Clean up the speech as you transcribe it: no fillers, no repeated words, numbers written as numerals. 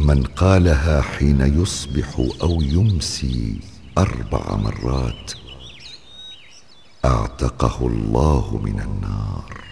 من قالها حين يصبح أو يمسي 4 مرات اعتقه الله من النار.